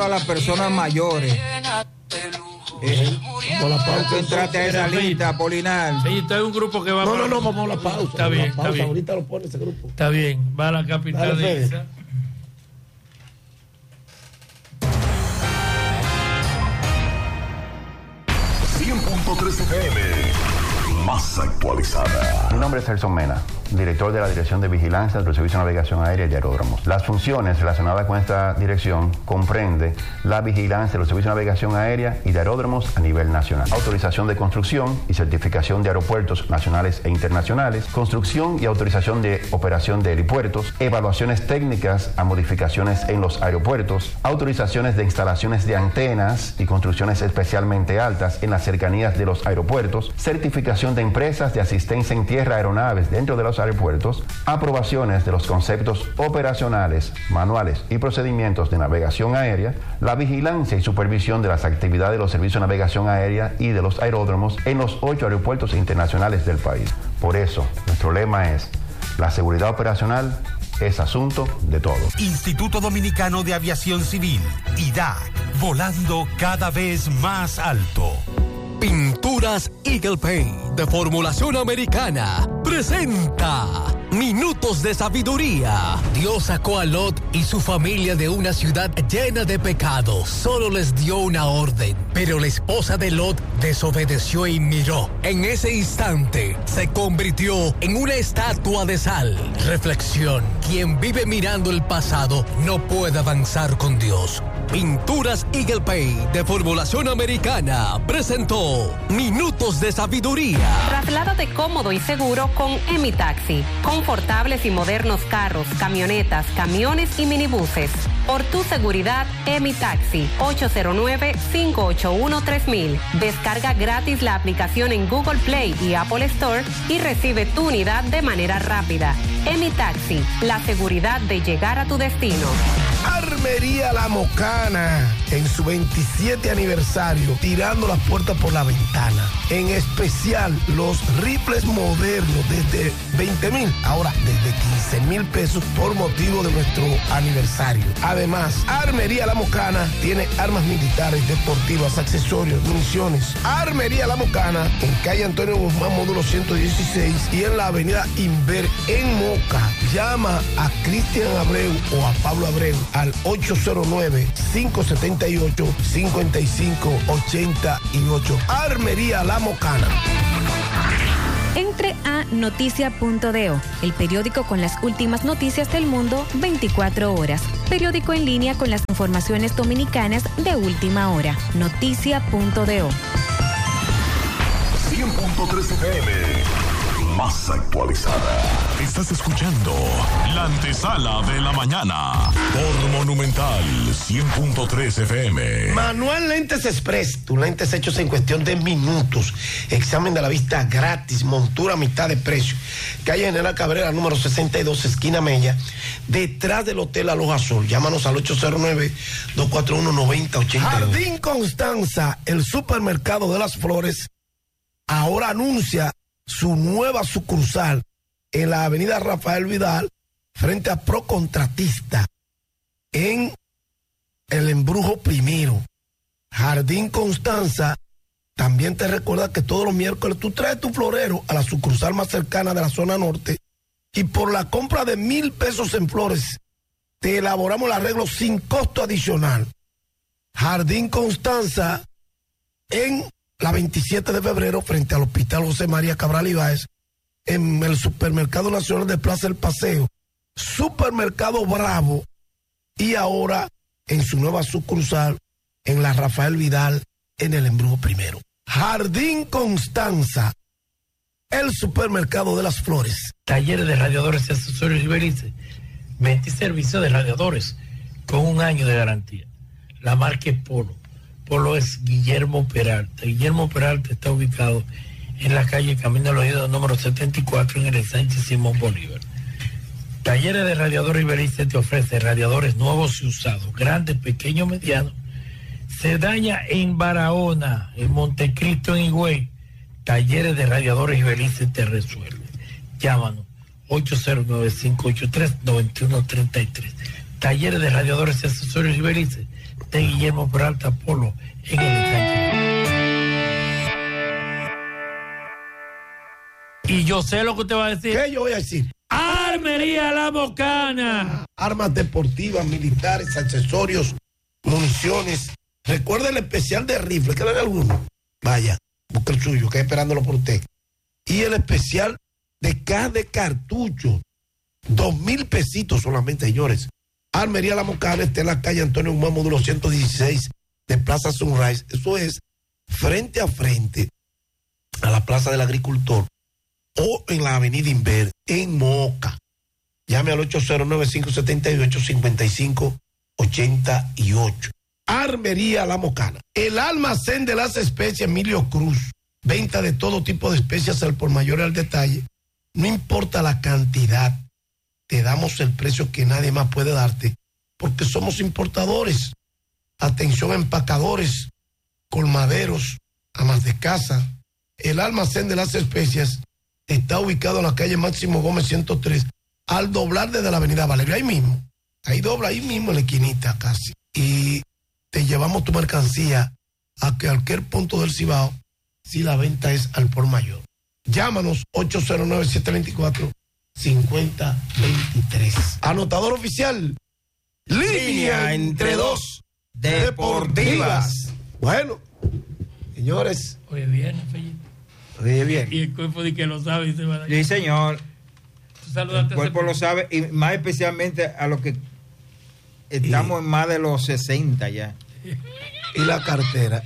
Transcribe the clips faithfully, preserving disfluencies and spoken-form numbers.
a las personas mayores. Eh, Con la pausa. Entrate a esa lista, Polinar. Sí, está en un grupo que va. No, para... no, no, vamos a la pausa. Está bien, pausa. está bien. Ahorita lo pone ese grupo. Está bien, va a la capital de Isa. cien punto tres F M, más actualizada. Mi nombre es Celso Mena, director de la Dirección de Vigilancia del Servicio de Navegación Aérea y Aeródromos. Las funciones relacionadas con esta dirección comprende la vigilancia de los servicios de navegación aérea y de aeródromos a nivel nacional, autorización de construcción y certificación de aeropuertos nacionales e internacionales, construcción y autorización de operación de helipuertos, evaluaciones técnicas a modificaciones en los aeropuertos, autorizaciones de instalaciones de antenas y construcciones especialmente altas en las cercanías de los aeropuertos, certificación de empresas de asistencia en tierra a aeronaves dentro de los aeropuertos, aprobaciones de los conceptos operacionales, manuales y procedimientos de navegación aérea, la vigilancia y supervisión de las actividades de los servicios de navegación aérea y de los aeródromos en los ocho aeropuertos internacionales del país. Por eso, nuestro lema es: la seguridad operacional es asunto de todos. Instituto Dominicano de Aviación Civil, I D A C, volando cada vez más alto. Pinturas Eagle Paint de formulación americana presenta Minutos de Sabiduría. Dios sacó a Lot y su familia de una ciudad llena de pecados. Solo les dio una orden, pero la esposa de Lot desobedeció y miró. En ese instante se convirtió en una estatua de sal. Reflexión: quien vive mirando el pasado no puede avanzar con Dios. Pinturas Eagle Paint de formulación americana presentó Minutos de Sabiduría. Trasládate cómodo y seguro con Emi Taxi. Confortables y modernos carros, camionetas, camiones y minibuses. Por tu seguridad, Emi Taxi. ocho cero nueve, cinco ocho uno, tres mil. Descarga gratis la aplicación en Google Play y Apple Store y recibe tu unidad de manera rápida. Emi Taxi, la seguridad de llegar a tu destino. Armería La Mocana, en su veintisiete aniversario, tirando las puertas por la ventana. En especial, los rifles modernos desde veinte mil, ahora desde quince mil pesos por motivo de nuestro aniversario. Además, Armería La Mocana tiene armas militares, deportivas, accesorios, municiones. Armería La Mocana, en calle Antonio Guzmán, módulo ciento dieciséis, y en la avenida Inver, en Moca. Llama a Cristian Abreu o a Pablo Abreu al ocho cero nueve, cinco siete ocho, cinco cinco ocho ocho. Armería La Mocana. Entre a noticia punto do, el periódico con las últimas noticias del mundo veinticuatro horas. Periódico en línea con las informaciones dominicanas de última hora. noticia punto do. cien punto tres F M, más actualizada. Estás escuchando la antesala de la mañana por Monumental cien punto tres F M. Manuel Lentes Express, tus lentes hechos en cuestión de minutos. Examen de la vista gratis, montura a mitad de precio. Calle General Cabrera, número sesenta y dos, esquina Mella, detrás del Hotel Aloha Sol. Llámanos al ocho cero nueve, dos cuatro uno, nueve cero ocho dos. Jardín Constanza, el supermercado de las flores, ahora anuncia su nueva sucursal en la avenida Rafael Vidal, frente a Procontratista, en el Embrujo Primero. Jardín Constanza también te recuerda que todos los miércoles tú traes tu florero a la sucursal más cercana de la zona norte y por la compra de mil pesos en flores te elaboramos el arreglo sin costo adicional. Jardín Constanza en la veintisiete de febrero, frente al Hospital José María Cabral Ibáez, en el Supermercado Nacional de Plaza El Paseo, Supermercado Bravo, y ahora en su nueva sucursal en la Rafael Vidal, en el Embrujo Primero. Jardín Constanza, el supermercado de las flores. Talleres de radiadores y accesorios Iberice. veinte servicios de radiadores con un año de garantía. La marca es Polo. Polo es Guillermo Peralta. Guillermo Peralta está ubicado en la calle Camino de los Idos número setenta y cuatro en el Sánchez Simón Bolívar. Talleres de Radiadores Iberice te ofrece radiadores nuevos y usados, grandes, pequeños, medianos. Se daña en Barahona, en Montecristo, en Higüey. Talleres de Radiadores Iberice te resuelve. Llámanos ocho cero nueve, cinco ocho tres, nueve uno tres tres. Talleres de Radiadores y Accesorios Iberice de Guillermo Peralta Polo en el ensanche. Y yo sé lo que usted va a decir. ¿Qué yo voy a decir? Armería La Mocana. Armas deportivas, militares, accesorios, municiones. Recuerda el especial de rifle, ¿quedan algunos? Vaya, busque el suyo, que esperándolo por usted. Y el especial de caja de cartuchos. Dos mil pesitos solamente, señores. Armería La Mocana está en la calle Antonio Guzmán, módulo ciento dieciséis de Plaza Sunrise. Eso es frente a frente a la Plaza del Agricultor o en la Avenida Inver, en Moca. Llame al ocho cero nueve, cinco siete ocho, cinco cinco ocho ocho. Armería La Mocana. El almacén de las especies Emilio Cruz. Venta de todo tipo de especias al por mayor al detalle. No importa la cantidad. Te damos el precio que nadie más puede darte, porque somos importadores. Atención a empacadores, colmaderos, amas de casa. El almacén de las especias está ubicado en la calle Máximo Gómez ciento tres, al doblar desde la avenida Valerio, ahí mismo. Ahí dobla, ahí mismo en la esquinita casi. Y te llevamos tu mercancía a cualquier punto del Cibao si la venta es al por mayor. Llámanos ocho cero nueve, siete dos cuatro, cinco cero dos tres. Anotador oficial. Línea entre dos deportivas. Bueno, señores. Oye, bien, Fellito. Oye, bien. Y el cuerpo de que lo sabe y se va a dar. Sí, señor. El cuerpo lo sabe, y más especialmente a los que estamos y, en más de los sesenta ya. Y la cartera.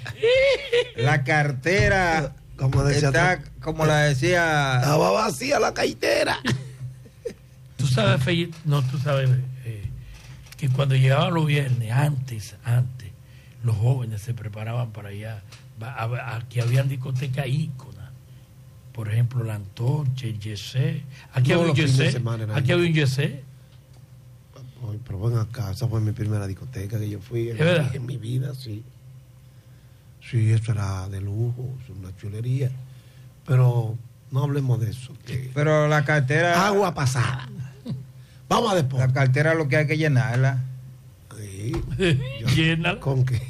La cartera como decía, está, como la decía... Estaba vacía la cartera. Tú sabes, Fellito, no, tú sabes eh, que cuando llegaban los viernes, antes, antes, los jóvenes se preparaban para allá. Aquí habían discotecas íconas. Por ejemplo, la Antorcha, el Yesé. Aquí había un Yesé. Aquí había un Yesé. Pero ven acá, esa fue mi primera discoteca que yo fui en, ¿Es mi, en mi vida, sí. Sí, eso era de lujo, es una chulería. Pero no hablemos de eso. Que pero la cartera... Agua pasada. Vamos a después. La cartera lo que hay que llenarla. Sí. Llénala. ¿Con qué?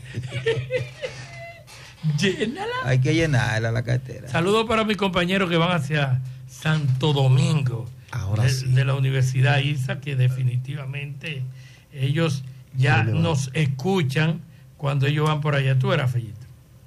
Llénala. Hay que llenarla la cartera. Saludos para mis compañeros que van hacia Santo Domingo. Ahora de, sí. de la Universidad I S A, que definitivamente ellos ya sí, nos escuchan cuando ellos van por allá. Tú eras, Fellito.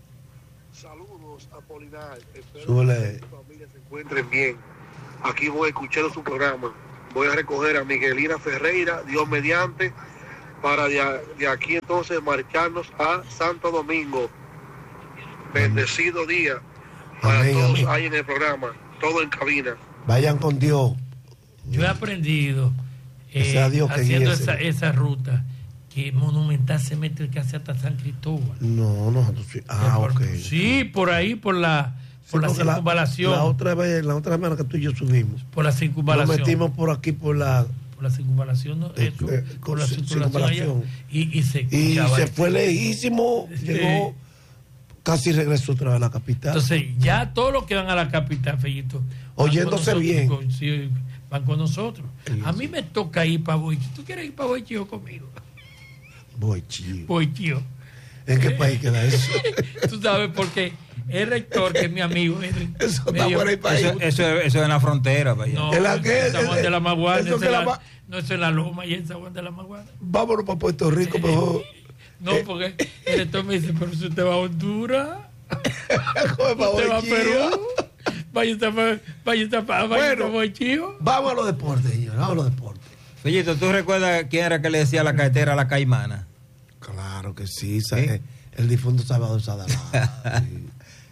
Saludos a Polinar. Espero Súbele. que su familia se encuentren bien. Aquí voy escuchando su programa. Voy a recoger a Miguelina Ferreira, Dios mediante, para de, de aquí entonces marcharnos a Santo Domingo. Bendecido día para amén, todos amén. ahí en el programa, todo en cabina. Vayan con Dios. Yo he aprendido eh, sea Dios que haciendo guíe esa, esa ruta que Monumental se mete casi hasta San Cristóbal. No, nosotros sí. Ah, por, ok. Sí, por ahí, por la, por sí, la circunvalación. La, la otra vez, la otra vez que tú y yo subimos. Por la circunvalación. Nos metimos por aquí, por la... Por la circunvalación, ¿no? Eh, Eso, eh, por la circunvalación. circunvalación. Y, y se, y ya se va. fue lejísimo, Sí. llegó, casi regresó otra vez a la capital. Entonces, ya todos los que van a la capital, Fellito, oyéndose bien. Con, sí, van con nosotros. Sí, a sí. mí me toca ir para Boichío. ¿Tú quieres ir para Boichío conmigo? Boichío. Boichío. ¿En qué país queda eso? Tú sabes, porque el rector, que es mi amigo, Edwin, eso está fuera del país. Eso, eso, eso es en la frontera, para allá. No, ¿En la en qué? San Juan de la Maguana. Eso Eso que es la la, ma- no, eso es la Loma y en San Juan de la Maguana. Vámonos para Puerto Rico mejor. No, porque el rector me dice, pero si usted va a Honduras, Come pa' usted va a Boichío. Perú, vaya usted para vaya usted para Bueno, Boichío. Vamos a los deportes, señor. Vamos a los deportes. Fellito, ¿tú recuerdas quién era que le decía la cartera a la caimana? Claro que sí, ¿sabes? El difunto Salvador Sadalá. Sí.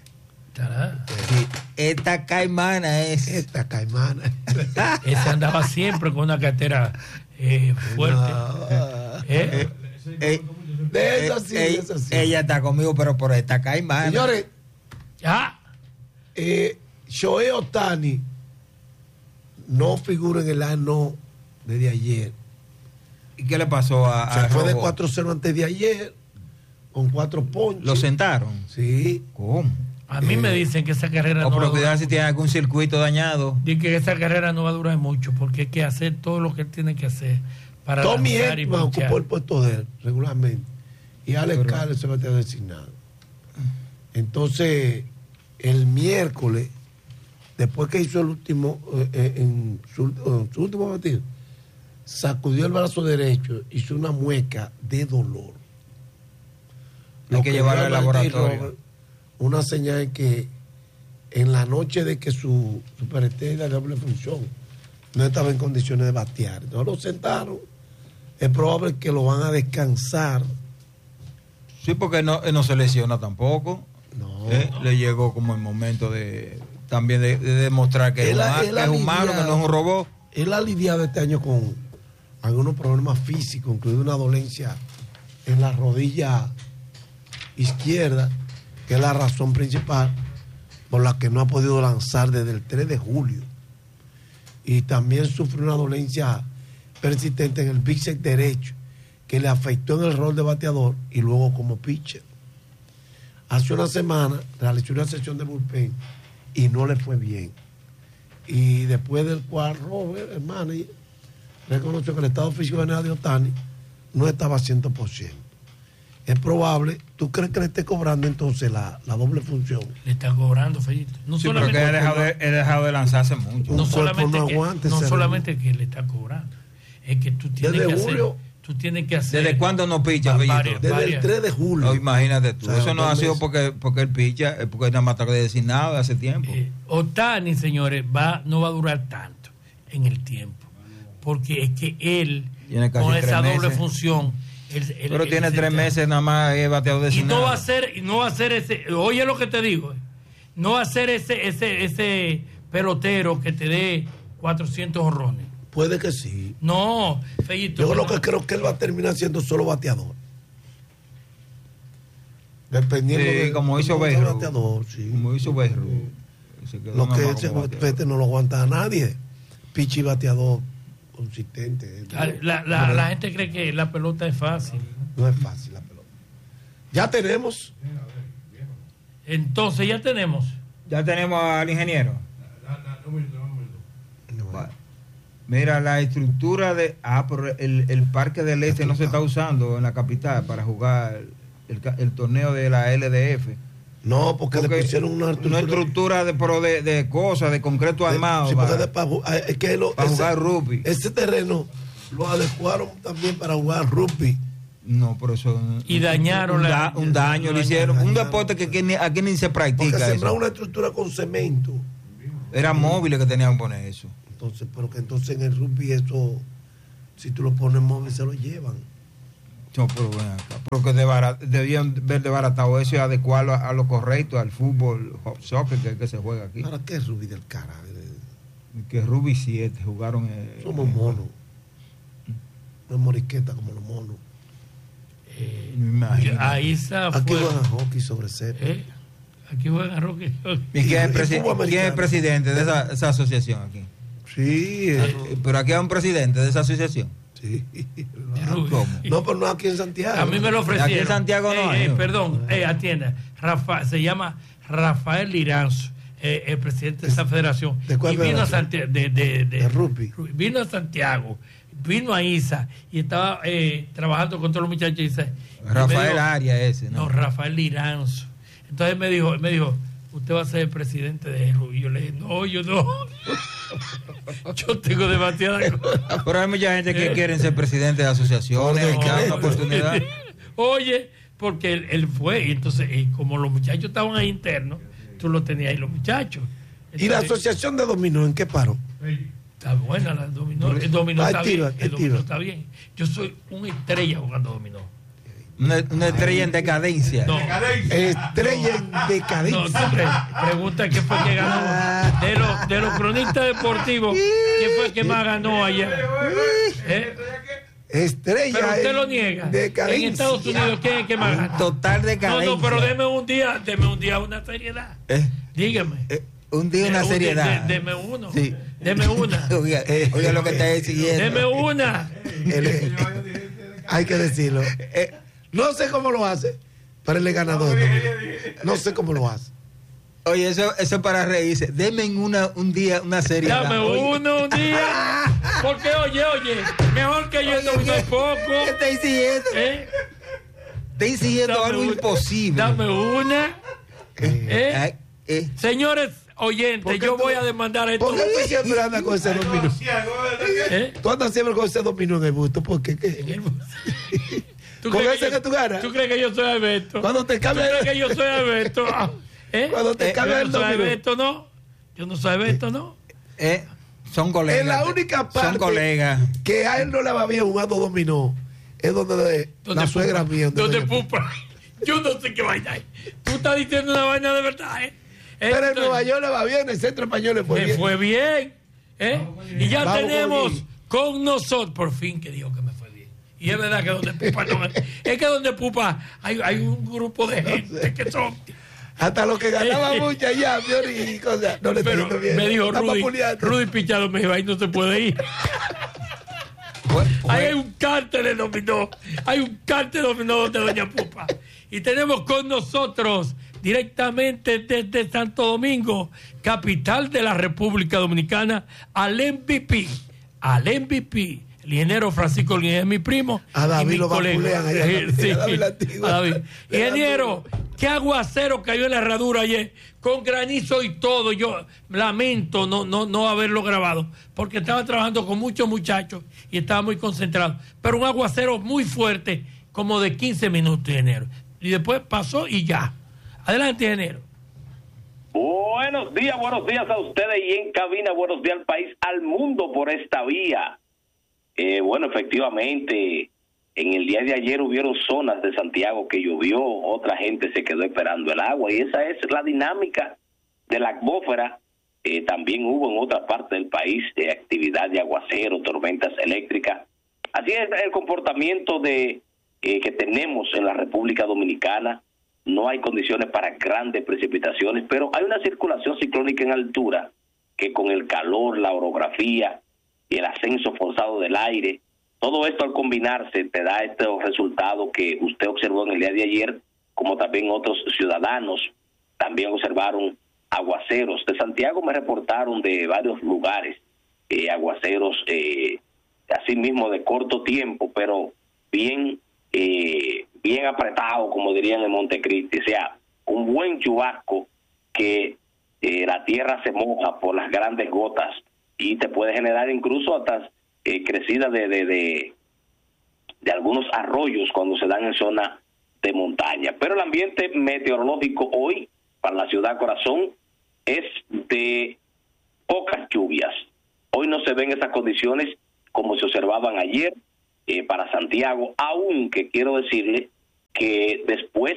Sí, esta caimana es. Esta caimana. Ese andaba siempre con una cartera eh, fuerte. No. ¿Eh? Eh, De eso eh, sí, eh, de eso sí. Ella está conmigo, pero por esta caimana. Señores, Ah, eh, Shohei Ohtani no figura en el ano desde ayer. ¿Y qué le pasó a, Se a fue de Rojo? cuatro cero antes de ayer, con cuatro ponches. ¿Lo sentaron? Sí. ¿Cómo? a mí Eh, me dicen que esa carrera O no va a pero durar. cuidado si tiene algún circuito dañado. Dicen que esa carrera no va a durar mucho porque hay que hacer todo lo que él tiene que hacer para Tommy lanzar y Edman ponchar. ocupó el puesto de él regularmente. y Alex Carles es el bateador designado. Entonces, el miércoles, después que hizo el último, eh, en su, en su último batido, sacudió el brazo derecho, hizo una mueca de dolor. Hay que llevarlo al laboratorio. Robert, una señal que en la noche de que su superestrella de doble función no estaba en condiciones de batear. Entonces lo sentaron. Es probable que lo van a descansar. Sí, porque no, no se lesiona tampoco. No. ¿Eh? Le llegó como el momento de también de, de demostrar que, él, es, él que es humano, que no es un robot. Él ha lidiado este año con algunos problemas físicos, incluido una dolencia en la rodilla izquierda, que es la razón principal por la que no ha podido lanzar desde el tres de julio. Y también sufre una dolencia persistente en el bíceps derecho, que le afectó en el rol de bateador y luego como pitcher. Hace una semana realizó una sesión de bullpen y no le fue bien. Y después del cual Robert, el manager, reconoció que el estado físico de Ohtani no estaba a cien por ciento. Es probable, ¿tú crees que le esté cobrando entonces la, la doble función? Le están cobrando, Fellito. No Sí, solamente porque he dejado, de, he dejado de lanzarse mucho. No Un solamente, cuerpo no que, aguante, no se solamente que le están cobrando, es que tú tienes Desde que julio. hacer. Tú tienes que hacer. ¿Desde cuándo no picha, va- Fellito? varias- Desde varias- el tres de julio. No, imagínate tú. O sea, Eso no dos ha sido meses. porque, porque él picha, es porque nada más está designado de hace tiempo. Eh, Ohtani, señores, va, no va a durar tanto en el tiempo. Porque es que él, Tiene casi con tres esa doble meses. función. él- él- Pero él tiene se tres está- meses nada más es bateador Y designado. no va a ser, y no va a ser ese, oye lo que te digo, eh, no va a ser ese, ese, ese pelotero que te dé cuatrocientos honrones. Puede que sí. No, Fellito. Yo lo no. que creo que él va a terminar siendo solo bateador. Dependiendo Sí, de como hizo cómo sea Beirut. bateador, sí. Como hizo Beirut. Se quedó Lo nada que más ese como bateador. Fete no lo aguanta a nadie. Pichi bateador consistente. La, la- la- la gente cree que la pelota es fácil. No es fácil la pelota. Ya tenemos. Entonces ya tenemos. Ya tenemos al ingeniero. Vale. Mira, la estructura de... Ah, pero el, el Parque del Este no se está usando en la capital para jugar el, ca- el torneo de la L D F. No, porque, Porque le pusieron una estructura. Una estructura de, pero de, de cosas, de concreto de- armado. sí, para, porque de- para ju- es que lo- para ese- jugar rugby. Ese terreno lo adecuaron también para jugar rugby. No, por eso... Y dañaron un, la- da- un daño le hicieron. Un deporte que aquí ni, aquí ni se Porque practica. sembraron Eso. una estructura con cemento. Eran móviles que tenían que poner eso. Entonces, pero que entonces en el rugby eso, si tú lo pones móvil, se lo llevan. No, pero ven acá, pero que desbarat- debían ver desbaratado eso y adecuarlo a, a lo correcto, al fútbol, hot soccer que, que se juega aquí. ¿Para qué rugby del carajo? Que Rugby siete jugaron. eh, Somos monos. No es moriqueta como los monos. Eh, Me imagino. ahí se Aquí fue. juegan hockey sobre cero. ¿Eh? Aquí juegan Rocky. ¿Y quién es, y presi- fútbol quién es americano. presidente de esa, esa asociación aquí? Sí, eh, Eh, Pero aquí hay un presidente de esa asociación. sí. Rugby. ¿Cómo? No, pero no aquí en Santiago. A mí me lo ofrecieron. Aquí en Santiago no Eh, hay, eh, ¿no? perdón, eh, atienda. Rafa, se llama Rafael Liranzo, eh, el presidente de esa federación. ¿De cuál y vino a federación? Santiago. De, de, de- De rugby. Vino a Santiago, vino a Isa y estaba eh, trabajando con todos los muchachos. Y se- y me Rafael dijo- Arias ese, ¿no? No, Rafael Liranzo. Entonces me dijo, me dijo, usted va a ser el presidente de rugby. Yo le dije, no, yo no. Yo tengo demasiadas cosas. Pero hay mucha gente que quiere ser presidente de asociaciones, No, que da una no. oportunidad. Oye, porque él, él fue, y entonces, y como los muchachos estaban ahí internos, tú lo tenías ahí los muchachos. ¿Y la Entonces, asociación de dominó en qué paró? está buena la dominó. El dominó Ay, está tira, bien. ay, El dominó tira. está bien. Yo soy una estrella jugando dominó. Una, una estrella en decadencia. No, Estrella en no, decadencia. tú pre- pregunta qué fue que ganó. De los, de los cronistas deportivos, ¿quién fue que más ganó allá? ¿Eh? Estrella Pero usted en lo niega. decadencia. En Estados Unidos, ¿quién es que más gana? Total No, decadencia. no, pero deme un día, deme un día una seriedad. Eh, Dígame. eh, un día una Eh, un- seriedad. de- Deme uno. Sí. Deme una. Oiga, oiga lo que está diciendo. Deme una. Él- hay que decirlo. Eh, no sé cómo lo hace, pero él es ganador. No sé cómo lo hace. Oye, eso, eso es para reírse. Deme en una, un día una seriedad. Dame Oye, uno un día. Porque, oye, oye, mejor que yo Oye, dominé ¿qué- poco. ¿Qué está diciendo? ¿Eh? está exigiendo Dame algo una, imposible. Dame una. ¿Eh? Ay, eh. Señores oyentes, yo tú, voy a demandar esto. ¿Por qué tú siempre andas con ese dominó? ¿Eh? Tú andas siempre con ese dominó en el busto. ¿Por qué? ¿Qué? ¿Tú ¿Con crees ese que, que yo, tú ganas? ¿Tú crees que yo soy Alberto? Cuando te ¿Tú cambias crees que yo soy Alberto? ¿Eh? Cuando te Eh, cambias yo el no soy dominó. Alberto, ¿no? Yo no soy Alberto, ¿no? Eh, son colegas. Es la única parte Son colegas. que a él no le va bien jugando dominó. Es donde de, ¿Dónde la suegra pupa? mía. ¿Dónde pupa? Yo no sé qué vaina hay. Tú estás diciendo una vaina de verdad, ¿eh? Pero en Entonces, Nueva York le va bien, el centro español le fue me bien. fue bien. ¿Eh? Y ya Vamos tenemos con con nosotros, por fin que dijo que me fue bien. Y es verdad que donde Pupa no me- es que donde Pupa hay, hay un grupo de gente que son. Hasta los que ganaban mucho allá, Fiori, y cosas, no le está Pero yendo bien. me dijo Está Rudy, papuleando. Rudy Pichado me dijo, ahí no se puede ir. Ahí hay un cártel de dominó. Hay un cártel de dominó de Doña Pupa. Y tenemos con nosotros, directamente desde Santo Domingo, capital de la República Dominicana, al M V P. Al M V P. El ingeniero Francisco Línez es mi primo. A David y mi lo colega. vapulean allá también, Sí, a David la antigua. a David. De la Ingeniero, qué aguacero cayó en la herradura ayer, con granizo y todo. Yo lamento no, no, no haberlo grabado, porque estaba trabajando con muchos muchachos y estaba muy concentrado. Pero un aguacero muy fuerte, como de quince minutos, ingeniero. Y después pasó y ya. Adelante, ingeniero. Buenos días, buenos días a ustedes y en cabina, buenos días al país, al mundo por esta vía. Eh, bueno, efectivamente, en el día de ayer hubieron zonas de Santiago que llovió, otra gente se quedó esperando el agua y esa es la dinámica de la atmósfera. Eh, también hubo en otra parte del país de actividad de aguacero, tormentas eléctricas. Así es el comportamiento de eh, que tenemos en la República Dominicana. No hay condiciones para grandes precipitaciones, pero hay una circulación ciclónica en altura que con el calor, la orografía y el ascenso forzado del aire, todo esto al combinarse te da este resultado que usted observó en el día de ayer, como también otros ciudadanos también observaron aguaceros. De Santiago me reportaron de varios lugares, eh, aguaceros eh, así mismo de corto tiempo, pero bien eh, bien apretado, como dirían en Montecristi, o sea, un buen chubasco que eh, la tierra se moja por las grandes gotas y te puede generar incluso hasta eh, crecida de, de, de, de algunos arroyos cuando se dan en zona de montaña. Pero el ambiente meteorológico hoy para la ciudad corazón es de pocas lluvias. Hoy no se ven esas condiciones como se observaban ayer eh, para Santiago, aunque quiero decirle que después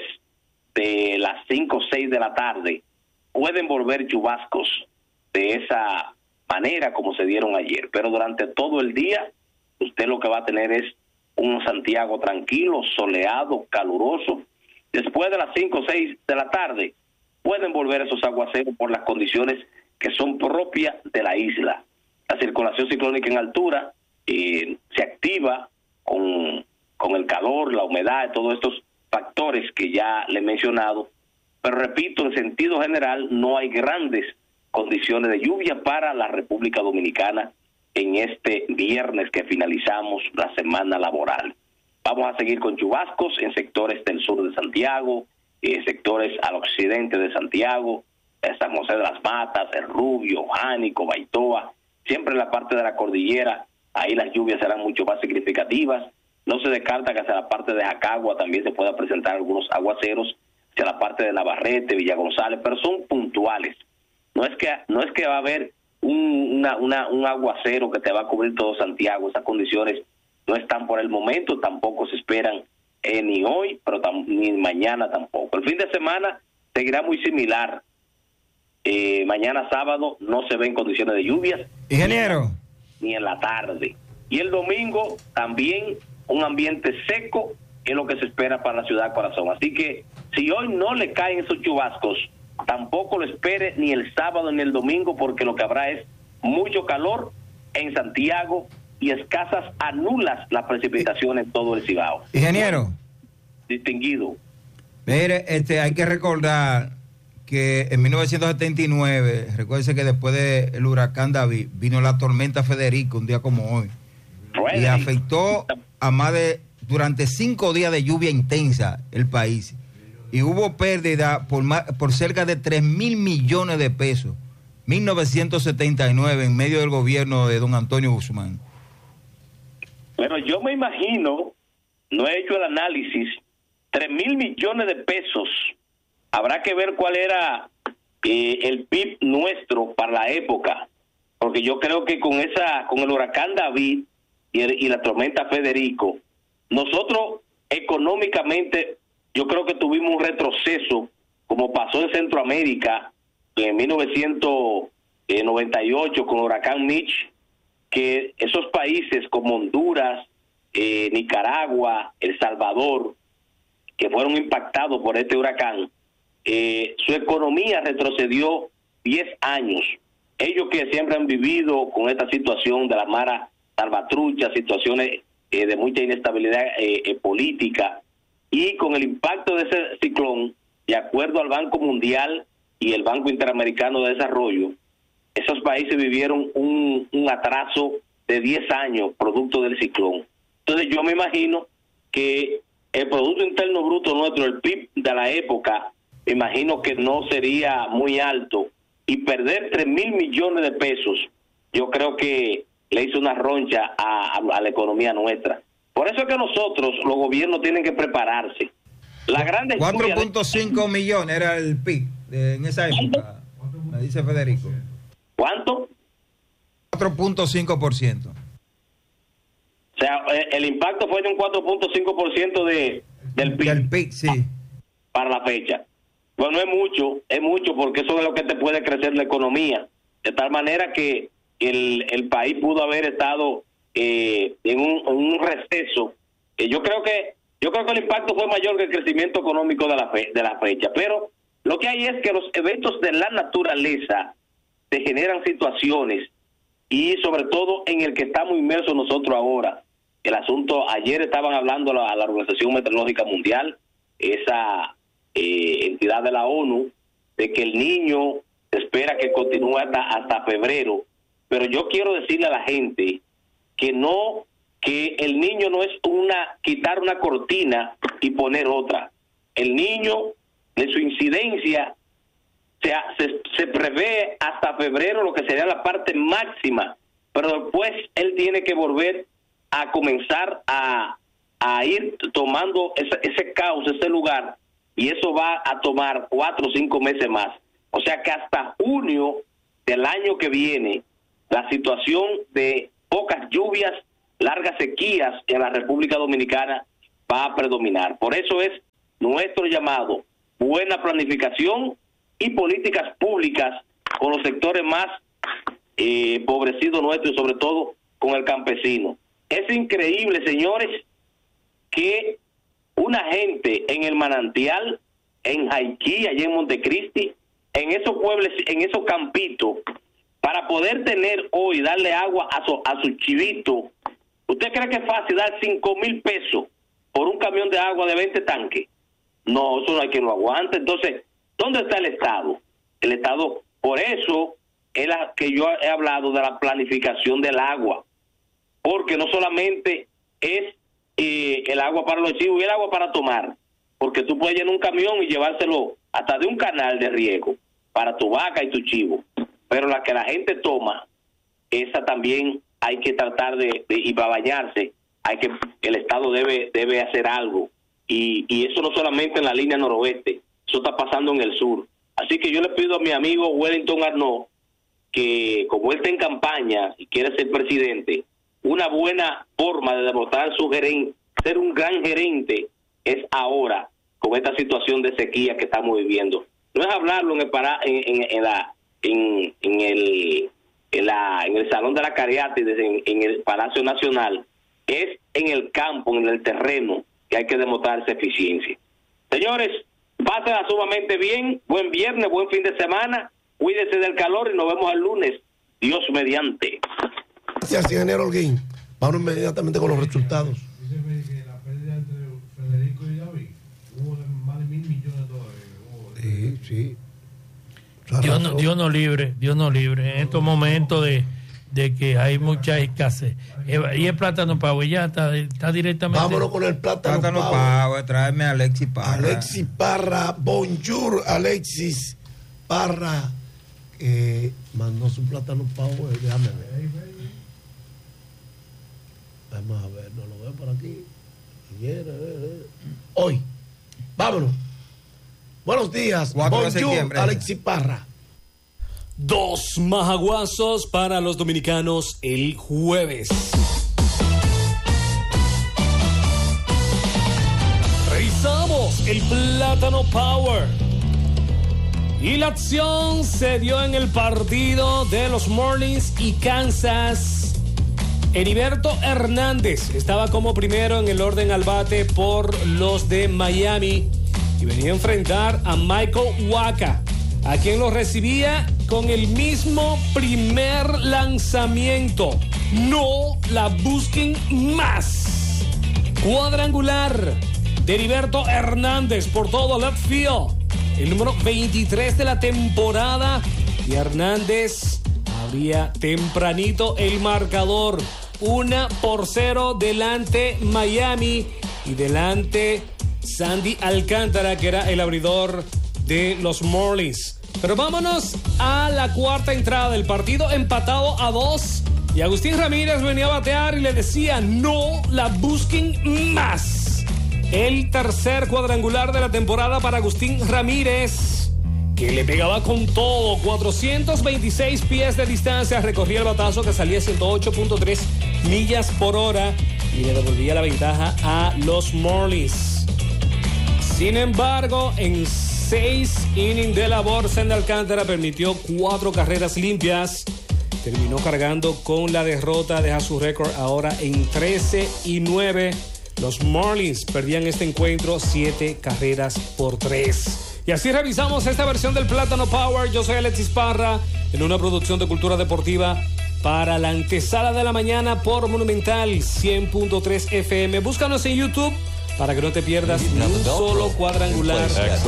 de las cinco o seis de la tarde pueden volver chubascos de esa manera como se dieron ayer, pero durante todo el día usted lo que va a tener es un Santiago tranquilo, soleado, caluroso. Después de las cinco o seis de la tarde pueden volver esos aguaceros por las condiciones que son propias de la isla. La circulación ciclónica en altura eh, se activa con, con el calor, la humedad, todos estos factores que ya le he mencionado, pero repito, en sentido general no hay grandes condiciones de lluvia para la República Dominicana en este viernes que finalizamos la semana laboral. Vamos a seguir con chubascos en sectores del sur de Santiago, eh, sectores al occidente de Santiago, eh, San José de las Matas, El Rubio, Jánico, Baitoa, siempre en la parte de la cordillera, ahí las lluvias serán mucho más significativas. No se descarta que hacia la parte de Jacagua también se pueda presentar algunos aguaceros, hacia la parte de Navarrete, Villa González, pero son puntuales. No es que no es que va a haber un, una, una, un aguacero que te va a cubrir todo Santiago. Esas condiciones no están por el momento, tampoco se esperan eh, ni hoy, pero tam, ni mañana tampoco. El fin de semana seguirá muy similar. Eh, mañana sábado no se ven condiciones de lluvias. Ingeniero. Ni, ni en la tarde. Y el domingo también un ambiente seco es lo que se espera para la ciudad corazón. Así que si hoy no le caen esos chubascos, tampoco lo espere ni el sábado ni el domingo, porque lo que habrá es mucho calor en Santiago y escasas a nulas las precipitaciones en todo el Cibao. Ingeniero. Distinguido. Mire, este, hay que recordar que en mil novecientos setenta y nueve, recuérdese que después del huracán David, vino la tormenta Federico, un día como hoy. Frederick. Y afectó a más de durante cinco días de lluvia intensa el país. Y hubo pérdida por, más, por cerca de tres mil millones de pesos. mil novecientos setenta y nueve en medio del gobierno de don Antonio Guzmán. Bueno, yo me imagino, no he hecho el análisis, tres mil millones de pesos. Habrá que ver cuál era eh, el P I B nuestro para la época, porque yo creo que con esa, con el huracán David y, el, y la tormenta Federico, nosotros económicamente, yo creo que tuvimos un retroceso, como pasó en Centroamérica en mil novecientos noventa y ocho con el huracán Mitch, que esos países como Honduras, eh, Nicaragua, El Salvador, que fueron impactados por este huracán, eh, su economía retrocedió diez años. Ellos que siempre han vivido con esta situación de la mara salvatrucha, situaciones eh, de mucha inestabilidad eh, eh, política, y con el impacto de ese ciclón, de acuerdo al Banco Mundial y el Banco Interamericano de Desarrollo, esos países vivieron un, un atraso de diez años producto del ciclón. Entonces yo me imagino que el Producto Interno Bruto nuestro, el P I B de la época, me imagino que no sería muy alto, y perder tres mil millones de pesos, yo creo que le hizo una roncha a, a, a la economía nuestra. Por eso es que nosotros, los gobiernos, tienen que prepararse. La grande cuatro punto cinco de... millones era el P I B de, en esa época, me dice Federico. ¿Cuánto? cuatro punto cinco por ciento. O sea, el impacto fue de un cuatro punto cinco por ciento de, del P I B. Del P I B, sí. Para la fecha. Bueno, es mucho, es mucho, porque eso es lo que te puede crecer la economía. De tal manera que el, el país pudo haber estado eh, en, un, en un receso. Eh, yo creo que yo creo que el impacto fue mayor que el crecimiento económico de la, fe, de la fecha. Pero lo que hay es que los eventos de la naturaleza te generan situaciones, y sobre todo en el que estamos inmersos nosotros ahora. El asunto, ayer estaban hablando a la, a la Organización Meteorológica Mundial, esa eh, entidad de la ONU, de que el niño se espera que continúe hasta, hasta febrero. Pero yo quiero decirle a la gente que no, que el niño no es una quitar una cortina y poner otra. El niño, de su incidencia, se, se, se prevé hasta febrero lo que sería la parte máxima, pero después él tiene que volver a comenzar a, a ir tomando ese, ese caos, ese lugar, y eso va a tomar cuatro o cinco meses más. O sea que hasta junio del año que viene, la situación de pocas lluvias, largas sequías en la República Dominicana va a predominar. Por eso es nuestro llamado: buena planificación y políticas públicas con los sectores más eh, empobrecidos nuestros, y sobre todo con el campesino. Es increíble, señores, que una gente en el Manantial, en Jaiquí, allá en Montecristi, en esos pueblos, en esos campitos, para poder tener hoy, darle agua a su, a su chivito, ¿usted cree que es fácil dar cinco mil pesos por un camión de agua de veinte tanques? No, eso no hay quien lo aguante. Entonces, ¿dónde está el Estado? El Estado, por eso es la que yo he hablado de la planificación del agua, porque no solamente es eh, el agua para los chivos y el agua para tomar, porque tú puedes llenar un camión y llevárselo hasta de un canal de riego para tu vaca y tu chivo, pero la que la gente toma, esa también hay que tratar de, de y para bañarse, hay que, el Estado debe debe hacer algo, y, y eso no solamente en la línea noroeste, eso está pasando en el sur. Así que yo le pido a mi amigo Wellington Arnaud que, como él está en campaña y quiere ser presidente, una buena forma de demostrar su gerente, ser un gran gerente, es ahora, con esta situación de sequía que estamos viviendo. No es hablarlo en el para, en, en, en la en, en el en la en el Salón de la Cariátides, en, en el Palacio Nacional, es en el campo, en el terreno, que hay que demostrar esa eficiencia. Señores, pásenla sumamente bien, buen viernes, buen fin de semana, cuídense del calor y nos vemos el lunes, Dios mediante. Gracias, ingeniero Holguín. Vamos inmediatamente con los resultados. Dice que la pérdida entre Federico y David hubo más de mil millones de dólares. Sí, sí. Dios no, Dios no libre, Dios no libre. En estos momentos de, de que hay mucha escasez. Y el plátano pavo ya está, está directamente. Vámonos con el plátano, Plátano pavo. pavo, tráeme a Alexis Parra. Alexis Parra, bonjour, Alexis Parra, que mandó su plátano pavo. eh, Déjame ver. Vamos a ver, no lo veo por aquí. Ayer, eh, eh. Hoy, vámonos. Buenos días, cuatro de bonjour, septiembre. Alexis Parra. Dos majaguazos para los dominicanos el jueves. Revisamos el Plátano Power. Y la acción se dio en el partido de los Marlins y Kansas. Heriberto Hernández estaba como primero en el orden al bate por los de Miami y venía a enfrentar a Michael Wacha, a quien lo recibía con el mismo primer lanzamiento. No la busquen más. Cuadrangular de Heriberto Hernández por todo left field. El número veintitrés de la temporada. Y Hernández abría tempranito el marcador. Una por cero delante Miami y delante Sandy Alcántara, que era el abridor de los Marlins. Pero vámonos a la cuarta entrada del partido, empatado a dos. Y Agustín Ramírez venía a batear y le decía, no la busquen más. El tercer cuadrangular de la temporada para Agustín Ramírez, que le pegaba con todo. cuatrocientos veintiséis pies de distancia recorría el batazo, que salía a ciento ocho punto tres millas por hora y le devolvía la ventaja a los Marlins. Sin embargo, en seis innings de labor, Sandy Alcántara permitió cuatro carreras limpias. Terminó cargando con la derrota, deja su récord ahora en trece y nueve. Los Marlins perdían este encuentro siete carreras por tres. Y así revisamos esta versión del Plátano Power. Yo soy Alexis Parra, en una producción de Cultura Deportiva para la antesala de la mañana por Monumental cien punto tres F M. Búscanos en YouTube para que no te pierdas ni un solo cuadrangular.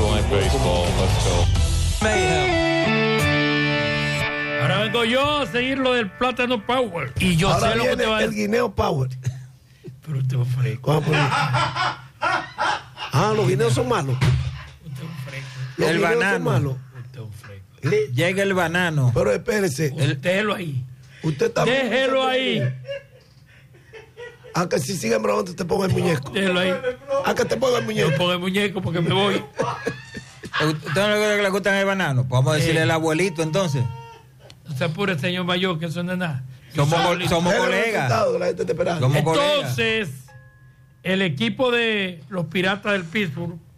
Ahora vengo yo a seguir lo del Plátano Power. Y yo Ahora sé lo que viene te va a el guineo Power. Pero te ofrezco. ¿Cómo por ahí? Ah, los guineos son malos. Los El guineos son banano. malos. Le- Llega el banano. Pero espérese. Déjelo ahí. Usted está Déjelo ahí. A que si siguen bromando te ponga el muñeco. Déjelo ahí. A que te ponga el muñeco. No ponga el muñeco porque me voy. ¿Usted no le le gustan el banano? Pues vamos a decirle Eh. al abuelito entonces. No se apure, señor mayor, que eso no es nada. Somos, Yo co- soy- somos Déjale el colegas. resultado, la gente te espera. Somos colegas. Entonces, el equipo de los Piratas del Pittsburgh